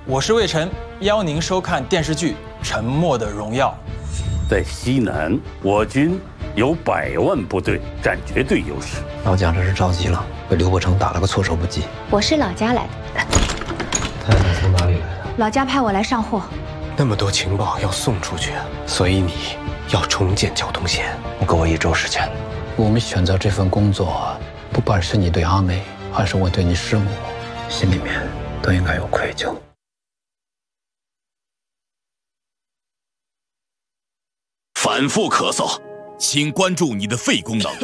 我是魏晨，邀您收看电视剧《沉默的荣耀》。 在西南，我军有100万部队，占绝对优势。 老蒋这是着急了，被刘伯承打了个措手不及。 我是老家来的。 太太从哪里来的？ 老家派我来上货。 那么多情报要送出去，所以你要重建交通线。你给我1周时间。我们选择这份工作，不管是你对阿梅，还是我对你师母，心里面都应该有愧疚。 反复咳嗽，请关注你的肺功能。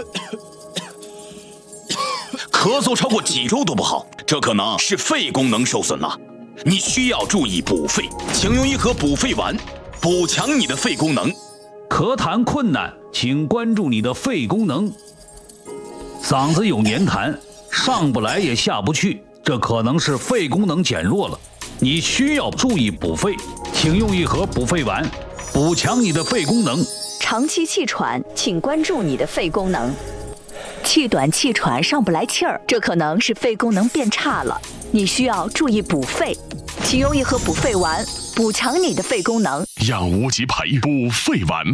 咳嗽超过几周都不好，这可能是肺功能受损了。你需要注意补肺，请用一盒补肺丸，补强你的肺功能。 咳痰困难，请关注你的肺功能。嗓子有黏痰，上不来也下不去，这可能是肺功能减弱了。你需要注意补肺，请用一盒补肺丸，补强你的肺功能。 长期气喘，请关注你的肺功能。气短气喘，上不来气儿，这可能是肺功能变差了。你需要注意补肺，请用一盒补肺丸，补强你的肺功能。 养无极培补肺丸。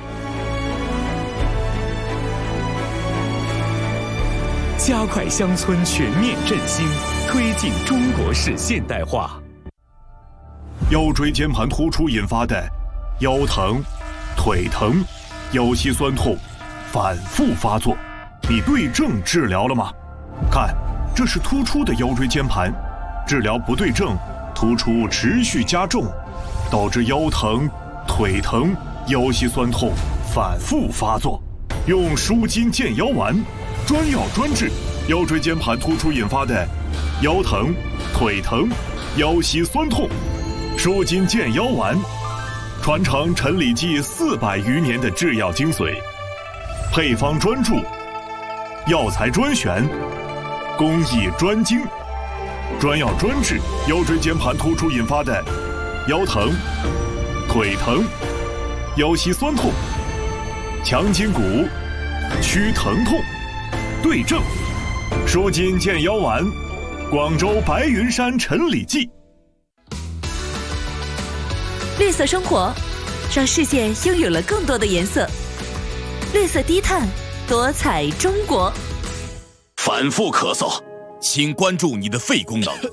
加快乡村全面振兴，推进中国式现代化。 腰椎间盘突出引发的腰疼、腿疼、腰膝酸痛反复发作，你对症治疗了吗？看，这是突出的腰椎间盘，治疗不对症，突出持续加重，导致腰疼、腿疼、腰膝酸痛反复发作。用舒筋健腰丸，专药专治腰椎间盘突出引发的腰疼、腿疼、腰膝酸痛。舒筋健腰丸，传承陈李济400余年的制药精髓，配方专注，药材专选，工艺专精，专药专治腰椎间盘突出引发的腰疼、腿疼、腰膝酸痛，强筋骨，祛疼痛，对症。舒筋健腰丸，广州白云山陈李济。 绿色生活，让世界拥有了更多的颜色。绿色低碳，多彩中国。 反复咳嗽，请关注你的肺功能。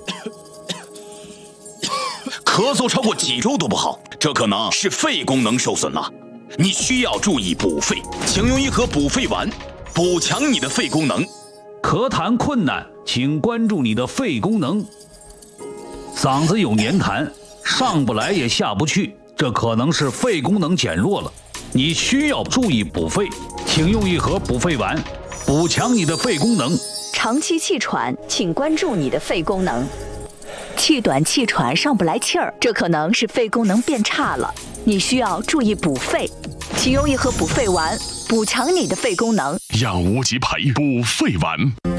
咳嗽超过几周都不好，这可能是肺功能受损了。你需要注意补肺，请用一盒补肺丸，补强你的肺功能。 咳痰困难，请关注你的肺功能。嗓子有黏痰，上不来也下不去，这可能是肺功能减弱了。你需要注意补肺，请用一盒补肺丸，补强你的肺功能。 长期气喘，请关注你的肺功能。气短气喘，上不来气儿，这可能是肺功能变差了。你需要注意补肺，请用一盒补肺丸，补强你的肺功能。 养无极培补肺丸。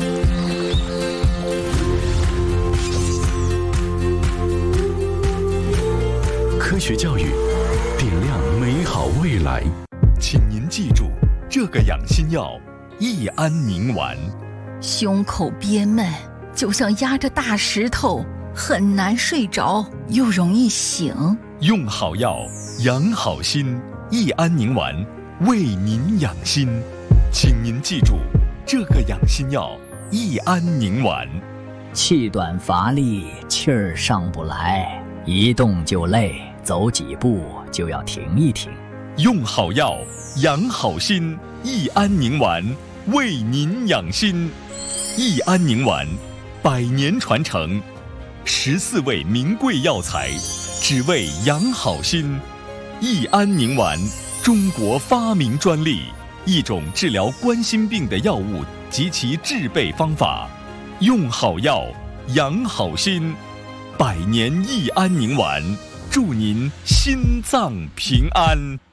科学教育，点亮美好未来。请您记住，这个养心药益安宁丸。 胸口憋闷，就像压着大石头，很难睡着，又容易醒。 用好药，养好心。益安宁丸，为您养心。请您记住，这个养心药益安宁丸。 气短乏力，气儿上不来，一动就累，走几步就要停一停。 用好药，养好心。益安宁丸，为您养心。益安宁丸，100年传承，14味名贵药材，只为养好心。益安宁丸，中国发明专利，一种治疗冠心病的药物及其制备方法。用好药，养好心。100年益安宁丸，祝您心脏平安。